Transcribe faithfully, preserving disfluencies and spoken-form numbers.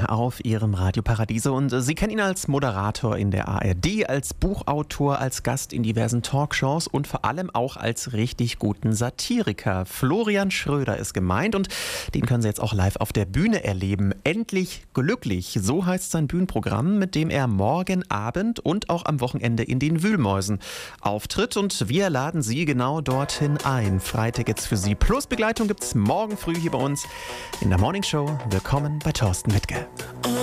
auf Ihrem Radio Paradiso. Und Sie kennen ihn als Moderator in der A R D, als Buchautor, als Gast in diversen Talkshows und vor allem auch als richtig guten Satiriker. Florian Schröder ist gemeint und den können Sie jetzt auch live auf der Bühne erleben. Endlich glücklich, so heißt sein Bühnenprogramm, mit dem er morgen Abend und auch am Wochenende in den Wühlmäusen auftritt. Und wir laden Sie genau dorthin ein. Freitickets für Sie plus Begleitung gibt es morgen früh hier bei uns in der Morning Show. Willkommen bei Thorsten Wittke.